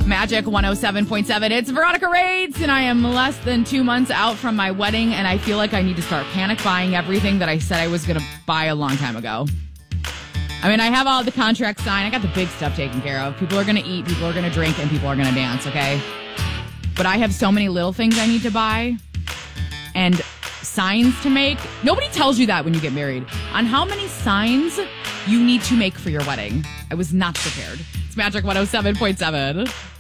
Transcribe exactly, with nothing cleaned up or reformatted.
Magic one oh seven point seven. It's Veronica Rades, and I am less than two months out from my wedding, and I feel like I need to start panic buying everything that I said I was going to buy a long time ago. I mean, I have all the contracts signed. I got the big stuff taken care of. People are going to eat, people are going to drink, and people are going to dance, okay? But I have so many little things I need to buy and signs to make. Nobody tells you that when you get married, on how many signs you need to make for your wedding. I was not prepared. It's Magic one oh seven point seven.